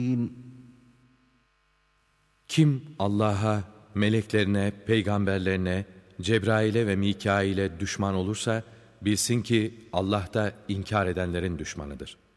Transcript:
Kim Allah'a, meleklerine, peygamberlerine, Cebrail'e ve Mikail'e düşman olursa, bilsin ki Allah da inkar edenlerin düşmanıdır.